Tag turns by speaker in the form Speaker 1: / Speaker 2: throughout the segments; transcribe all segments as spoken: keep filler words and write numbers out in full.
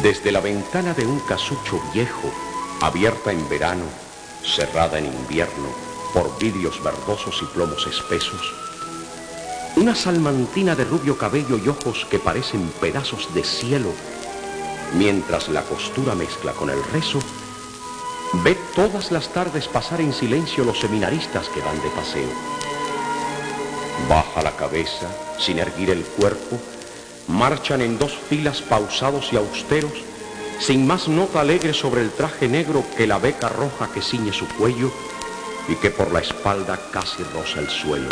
Speaker 1: Desde la ventana de un casucho viejo, abierta en verano, cerrada en invierno, por vidrios verdosos y plomos espesos, una salmantina de rubio cabello y ojos que parecen pedazos de cielo, mientras la costura mezcla con el rezo, ve todas las tardes pasar en silencio los seminaristas que van de paseo. Baja la cabeza, sin erguir el cuerpo, marchan en dos filas pausados y austeros, sin más nota alegre sobre el traje negro que la beca roja que ciñe su cuello y que por la espalda casi roza el suelo.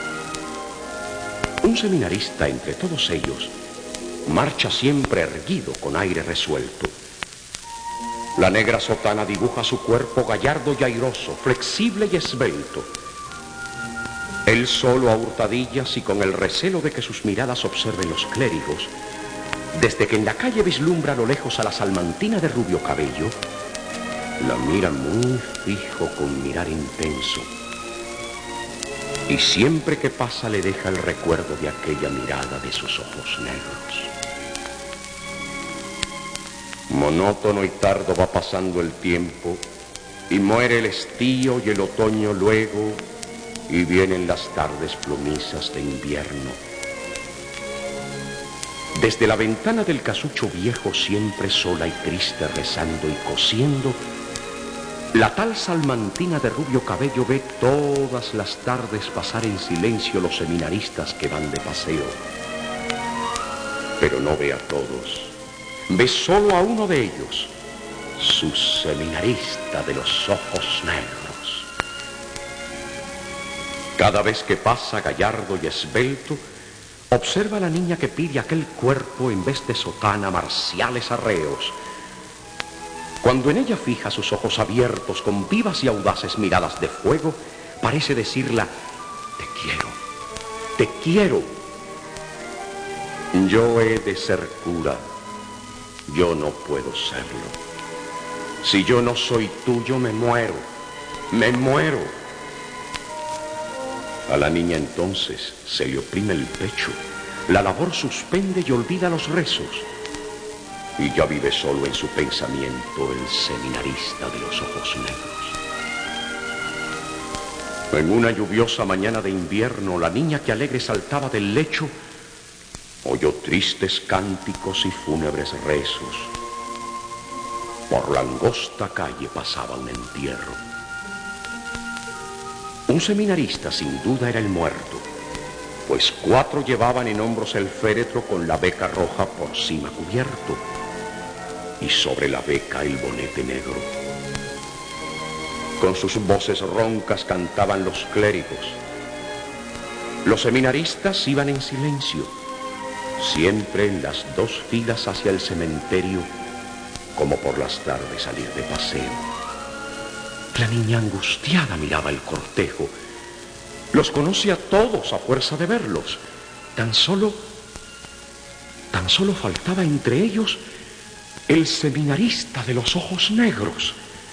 Speaker 1: Un seminarista entre todos ellos marcha siempre erguido con aire resuelto. La negra sotana dibuja su cuerpo gallardo y airoso, flexible y esbelto. Él solo a hurtadillas y con el recelo de que sus miradas observen los clérigos, desde que en la calle vislumbra a lo lejos a la salmantina de rubio cabello, la mira muy fijo con mirar intenso. Y siempre que pasa le deja el recuerdo de aquella mirada de sus ojos negros. Monótono y tardo va pasando el tiempo, y muere el estío y el otoño luego, y vienen las tardes plomizas de invierno. Desde la ventana del casucho viejo, siempre sola y triste, rezando y cosiendo, la tal salmantina de rubio cabello ve todas las tardes pasar en silencio los seminaristas que van de paseo. Pero no ve a todos, ve solo a uno de ellos, su seminarista de los ojos negros. Cada vez que pasa gallardo y esbelto, observa a la niña que pide aquel cuerpo en vez de sotana marciales arreos. Cuando en ella fija sus ojos abiertos con vivas y audaces miradas de fuego, parece decirla: te quiero, te quiero. Yo he de ser cura, yo no puedo serlo. Si yo no soy tuyo, me muero, me muero. A la niña entonces se le oprime el pecho, la labor suspende y olvida los rezos, y ya vive solo en su pensamiento el seminarista de los ojos negros. En una lluviosa mañana de invierno, la niña que alegre saltaba del lecho oyó tristes cánticos y fúnebres rezos. Por la angosta calle pasaba un entierro. Un seminarista sin duda era el muerto, pues cuatro llevaban en hombros el féretro con la beca roja por cima cubierto, y sobre la beca el bonete negro. Con sus voces roncas cantaban los clérigos. Los seminaristas iban en silencio, siempre en las dos filas hacia el cementerio, como por las tardes salir de paseo. La niña angustiada miraba el cortejo. Los conoce a todos a fuerza de verlos. Tan solo, tan solo faltaba entre ellos el seminarista de los ojos negros.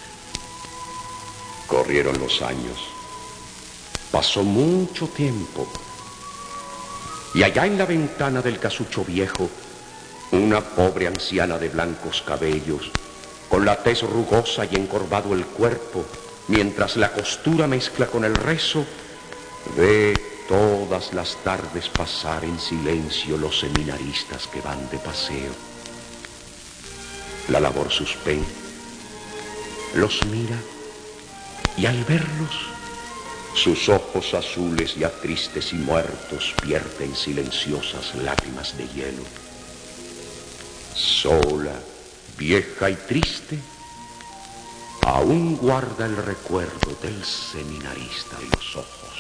Speaker 1: Corrieron los años. Pasó mucho tiempo. Y allá en la ventana del casucho viejo, una pobre anciana de blancos cabellos, con la tez rugosa y encorvado el cuerpo, mientras la costura mezcla con el rezo, ve todas las tardes pasar en silencio los seminaristas que van de paseo. La labor suspende, los mira, y al verlos, sus ojos azules ya tristes y muertos vierten silenciosas lágrimas de hielo. Sola, vieja y triste, aún guarda el recuerdo del seminarista de los ojos